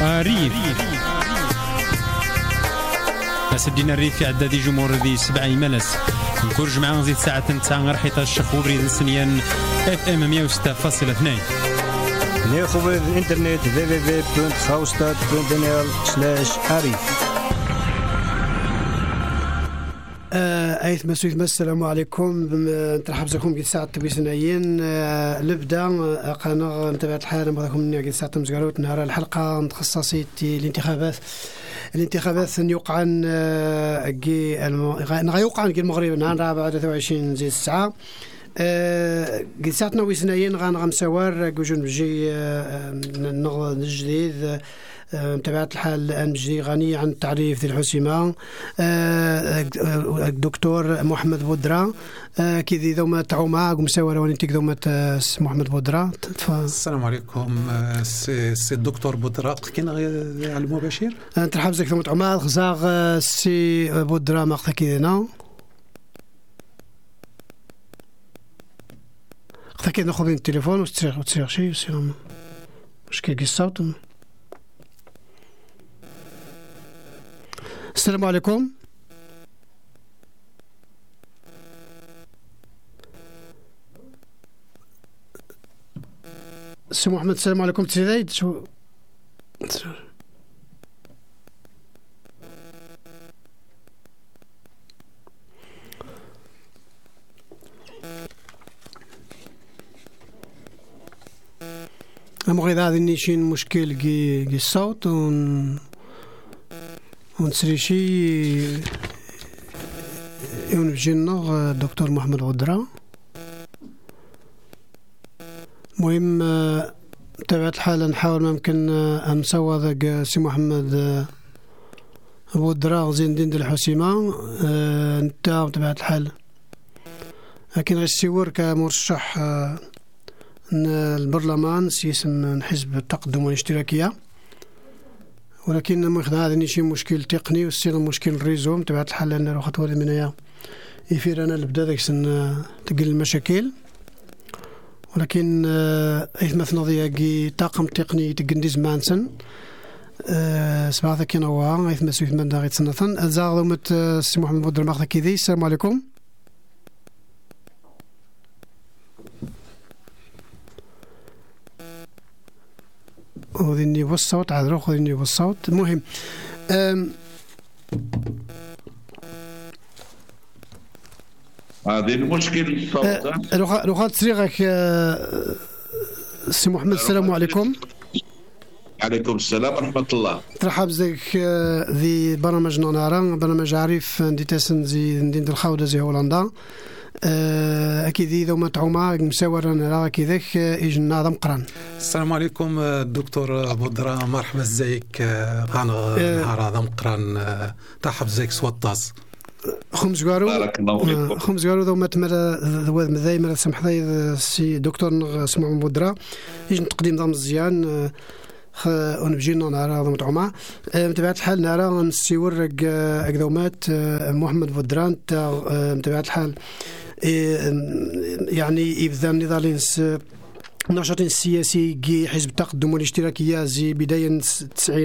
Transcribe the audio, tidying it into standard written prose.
ريف أسدينا الريف في عداد جمهور ذي 7 ملس نكرج معاهم زيد ساعة تاع رحيط الشخو بريد السنيان FM 106.2 ناخذ الانترنت www.khawstad.nl/arif. أيث مسويت السلام عليكم نترحب بكم قد ساعة تبيسنايين لبدا قناة متابعة الحالة مغاكم قد ساعة مزقالوت نهار الحلقة متخصصة الانتخابات يوقعن غيوقعن المغرب نهار 24 زي الساعة قد ساعتنا ويسنايين غنسوار قوجون بجي الجديد متابعة الحال الآن بجي غني عن التعريف ذي الحسيمة الدكتور محمد بودرة كذي ذوما تعوما مساورة وننتك ذوما محمد بودرة. السلام عليكم سي الدكتور بودرة كاين على المباشر ترحب بك ذوما تعوما غزاغ سي بودرة مقطع كذينا كي ناخذ التليفون وتصير شيء يصير مشكل الصوت. السلام عليكم. سي محمد السلام عليكم تزيد شو أمغيد هذا نيشين مشكل جي الصوت ونسري شي يونفجينا الدكتور محمد بودرة. مهم تبعت الحالة نحاول ممكن أمسوا ذاك سي محمد بودرة زين دين الحسيمة نتا تبعت الحال لكن غيسيور كمرشح البرلمان سيسم حزب التقدم والاشتراكية، ولكن ماخذ هذا شيء مشكل تقني والسير مشكل الريزوم تبعت الحل لأن لو خطوة من هي يفير أنا لبدا ذاك سن تقل المشاكل، ولكن إثمث نضيا طاقم تقني تقندي زمان سن سبعة كينوا إثمث سويت من داغي سنة أزاغ ذومت سي محمد بودر ماخذ كذي. السلام عليكم. خذيني بالصوت عذرو خذيني بالصوت. المهم هذه المشكل الصوت لو خاطر تسريغك سي محمد السلام عليكم. عليكم السلام ورحمة الله. ترحب زيك ذي برنامج نونارا برنامج عارف ندي تاسن زي ندين الخاودة زي هولندا أكيد إذا ما تعوما مساورا راه كذاك يجنا هذا مقران. السلام عليكم الدكتور بودرة مرحبا ازيك غانا نهار هذا مقران ترحب زيك سوطاس خمس قارو ذو ما تمر ذوي ما سمح لي سي دكتور سمو بودرة يجي تقديم ضم مزيان ونبجينا نهار هذا متعوما متابعة الحال نهار نسيور أقدومات محمد بودران متابعة الحال يعني إبذا نضالين نشاط سياسي حزب التقدم والاشتراكية زي بداية 90